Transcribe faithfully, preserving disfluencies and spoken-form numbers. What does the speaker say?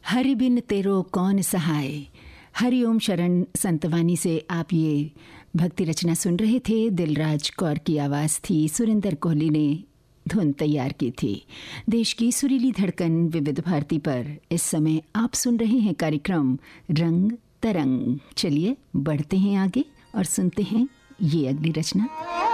हरि बिन तेरो कौन सहाय। हरिओम शरण संतवानी से आप ये भक्ति रचना सुन रहे थे। दिलराज कौर की आवाज़ थी, सुरेंद्र कोहली ने धुन तैयार की थी। देश की सुरीली धड़कन विविध भारती पर इस समय आप सुन रहे हैं कार्यक्रम रंग तरंग। चलिए बढ़ते हैं आगे और सुनते हैं ये अगली रचना।